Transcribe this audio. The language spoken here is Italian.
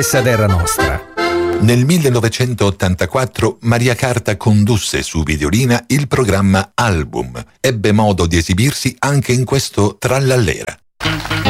Essa terra nostra. Nel 1984 Maria Carta condusse su Videolina il programma Album. Ebbe modo di esibirsi anche in questo Trallallera.